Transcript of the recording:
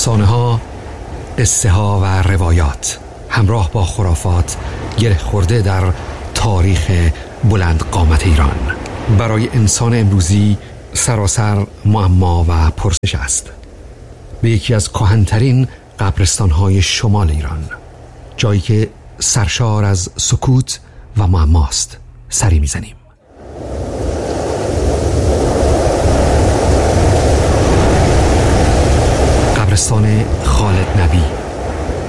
افسانه ها، قصه ها و روایات همراه با خرافات گره خورده در تاریخ بلند قامت ایران برای انسان امروزی سراسر معما و پرسش است. به یکی از کهن‌ترین قبرستان‌های شمال ایران، جایی که سرشار از سکوت و معماست، سری می‌زنیم. قبرستان